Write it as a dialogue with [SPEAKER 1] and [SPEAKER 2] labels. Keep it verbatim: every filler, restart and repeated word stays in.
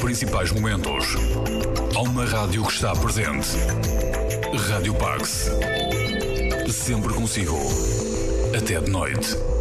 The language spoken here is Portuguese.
[SPEAKER 1] principais momentos. Há uma rádio que está presente. Rádio Pax. Sempre consigo. Até de noite.